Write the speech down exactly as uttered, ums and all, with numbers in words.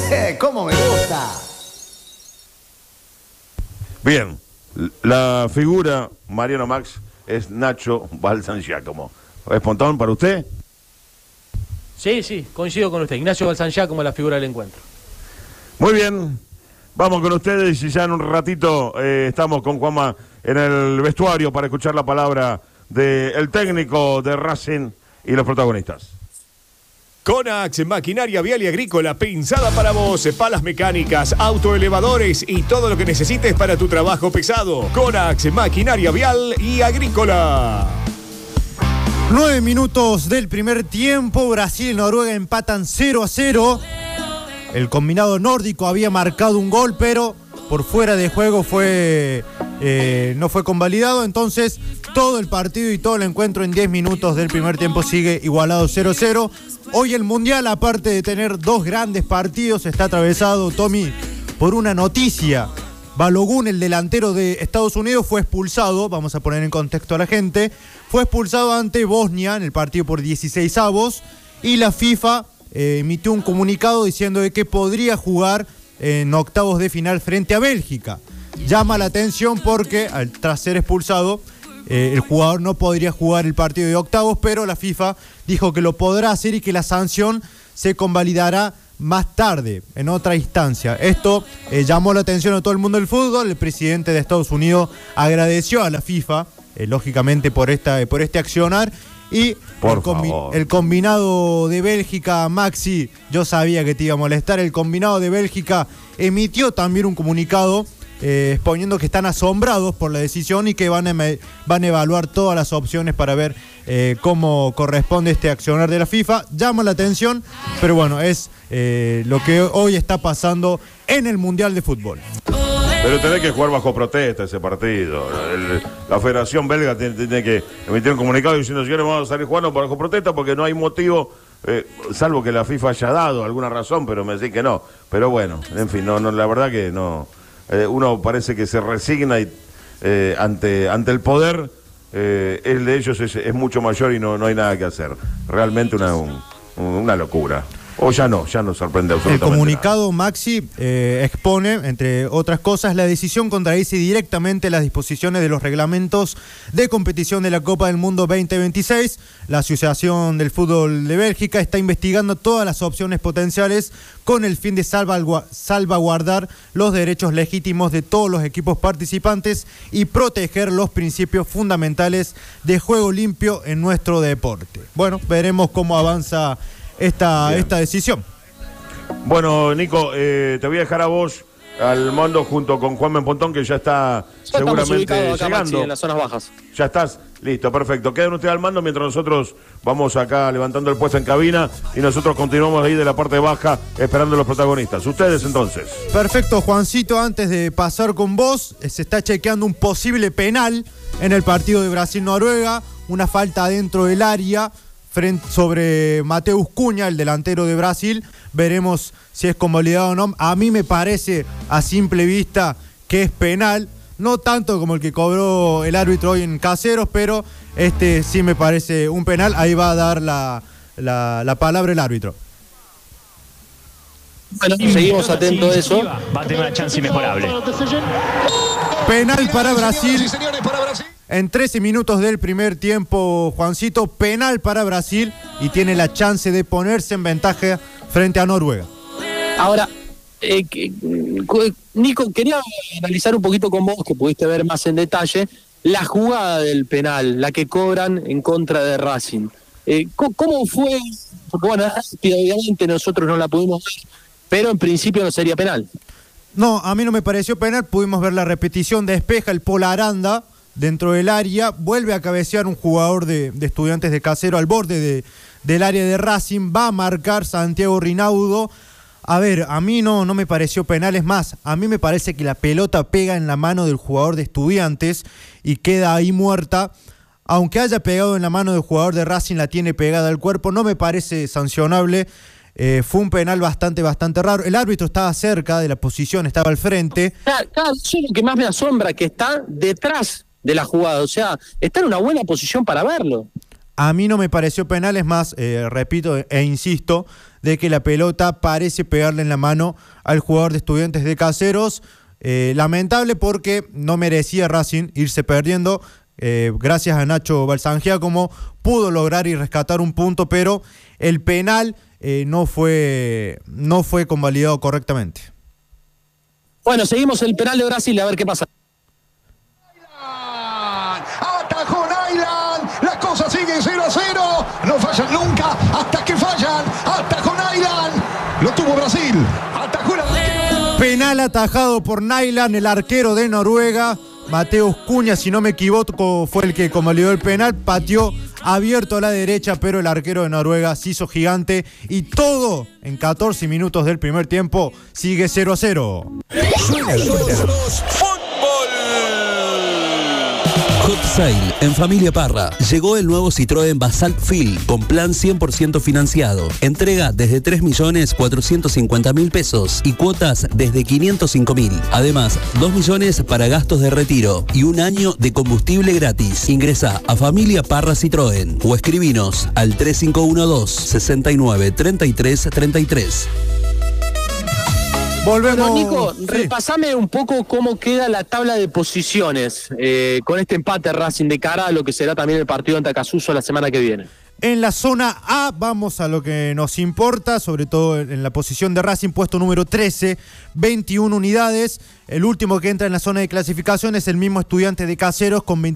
¡Cómo me gusta! Bien, la figura Mariano Max es Nacho Balsan Giacomo. ¿Es Pontón para usted? Sí, sí, coincido con usted. Ignacio Balsan Giacomo, la figura del encuentro. Muy bien, vamos con ustedes y ya en un ratito eh, estamos con Juanma en el vestuario para escuchar la palabra del técnico de Racing y los protagonistas. Conax, maquinaria vial y agrícola pensada para vos, palas mecánicas, autoelevadores y todo lo que necesites para tu trabajo pesado. Conax, maquinaria vial y agrícola. Nueve minutos del primer tiempo, Brasil y Noruega empatan cero a cero. El combinado nórdico había marcado un gol, pero por fuera de juego fue eh, no fue convalidado. Entonces todo el partido y todo el encuentro en diez minutos del primer tiempo sigue igualado cero a cero. Hoy el Mundial, aparte de tener dos grandes partidos, está atravesado, Tommy, por una noticia. Balogun, el delantero de Estados Unidos, fue expulsado, vamos a poner en contexto a la gente, fue expulsado ante Bosnia en el partido por dieciséis avos y la FIFA eh, emitió un comunicado diciendo de que podría jugar en octavos de final frente a Bélgica. Llama la atención porque al, tras ser expulsado eh, el jugador no podría jugar el partido de octavos, pero la FIFA dijo que lo podrá hacer y que la sanción se convalidará más tarde, en otra instancia. Esto eh, llamó la atención a todo el mundo del fútbol. El presidente de Estados Unidos agradeció a la FIFA, eh, lógicamente, por, esta, por este accionar. Y por el, combi favor. el combinado de Bélgica, Maxi, yo sabía que te iba a molestar, el combinado de Bélgica emitió también un comunicado eh, exponiendo que están asombrados por la decisión y que van a, van a evaluar todas las opciones para ver eh, cómo corresponde este accionar de la FIFA. Llama la atención, pero bueno, es eh, lo que hoy está pasando en el Mundial de Fútbol. Pero tenés que jugar bajo protesta ese partido. El, la Federación Belga tiene, tiene que emitir un comunicado diciendo: señores, vamos a salir jugando bajo protesta porque no hay motivo, eh, salvo que la FIFA haya dado alguna razón, pero me decís que no. Pero bueno, en fin, no, no, la verdad que no. Eh, uno parece que se resigna y, eh, ante, ante el poder, eh, el de ellos es, es mucho mayor y no, no hay nada que hacer. Realmente una, un, una locura. O ya no, ya no sorprende absolutamente El comunicado, nada. Maxi, eh, expone, entre otras cosas, la decisión contradice directamente las disposiciones de los reglamentos de competición de la Copa del Mundo veinte veintiséis. La Asociación del Fútbol de Bélgica está investigando todas las opciones potenciales con el fin de salvaguardar los derechos legítimos de todos los equipos participantes y proteger los principios fundamentales de juego limpio en nuestro deporte. Bueno, veremos cómo avanza esta, esta decisión. Bueno, Nico, eh, te voy a dejar a vos al mando junto con Juan Pontón, que ya está ya seguramente acá, llegando. Maxi, en las zonas bajas. Ya estás, listo, perfecto. Quedan ustedes al mando mientras nosotros vamos acá levantando el puesto en cabina y nosotros continuamos ahí de la parte baja esperando a los protagonistas. Ustedes entonces. Perfecto, Juancito, antes de pasar con vos, se está chequeando un posible penal en el partido de Brasil-Noruega, una falta dentro del área sobre Mateus Cunha, el delantero de Brasil. Veremos si es convalidado o no. A mí me parece a simple vista que es penal, no tanto como el que cobró el árbitro hoy en Caseros, pero este sí me parece un penal. Ahí va a dar la, la, la palabra el árbitro. Bueno, seguimos atentos a eso. Va a tener una chance inmejorable. Penal para Brasil. Sí, señores, para Brasil. En trece minutos del primer tiempo, Juancito, penal para Brasil y tiene la chance de ponerse en ventaja frente a Noruega. Ahora, eh, que, Nico, quería analizar un poquito con vos, que pudiste ver más en detalle, la jugada del penal, la que cobran en contra de Racing. Eh, ¿Cómo fue? Porque bueno, obviamente nosotros no la pudimos ver, pero en principio no sería penal. No, a mí no me pareció penal, pudimos ver la repetición, despeja el Polo Aranda dentro del área, vuelve a cabecear un jugador de, de Estudiantes de Casero al borde de, del área de Racing, va a marcar Santiago Rinaudo. A ver, a mí no, no me pareció penal, es más, a mí me parece que la pelota pega en la mano del jugador de Estudiantes y queda ahí muerta. Aunque haya pegado en la mano del jugador de Racing, la tiene pegada al cuerpo, no me parece sancionable. Eh, fue un penal bastante, bastante raro. El árbitro estaba cerca de la posición, estaba al frente. Claro, claro, eso es lo que más me asombra, que está detrás de la jugada, o sea, está en una buena posición para verlo. A mí no me pareció penal, es más, eh, repito e insisto, de que la pelota parece pegarle en la mano al jugador de Estudiantes de Caseros. Eh, lamentable porque no merecía Racing irse perdiendo. Eh, gracias a Nacho Balsangiacomo pudo lograr y rescatar un punto, pero el penal eh, no fue no fue convalidado correctamente. Bueno, seguimos el penal de Brasil, a ver qué pasa. Atajó Nayland, las cosas siguen cero a cero, no fallan nunca hasta que fallan. Atajó Nayland, lo tuvo Brasil, atajó el arquero. Penal atajado por Nayland, el arquero de Noruega. Mateus Cunha, si no me equivoco, fue el que convalidó el penal, pateó abierto a la derecha, pero el arquero de Noruega se hizo gigante y todo en catorce minutos del primer tiempo sigue cero a cero. Suena, suena. Hot Sale en Familia Parra. Llegó el nuevo Citroën Basalt Fil con plan cien por ciento financiado. Entrega desde tres millones cuatrocientos cincuenta mil pesos y cuotas desde quinientos cinco mil. Además, dos millones para gastos de retiro y un año de combustible gratis. Ingresa a Familia Parra Citroën o escribinos al tres cinco uno dos, seis nueve, tres tres tres tres. Volvemos. Bueno, Nico, sí. repasame un poco cómo queda la tabla de posiciones eh, con este empate Racing de cara a lo que será también el partido ante Acasuso la semana que viene. En la zona A vamos a lo que nos importa, sobre todo en la posición de Racing, puesto número trece, veintiuna unidades. El último que entra en la zona de clasificación es el mismo Estudiante de Caseros con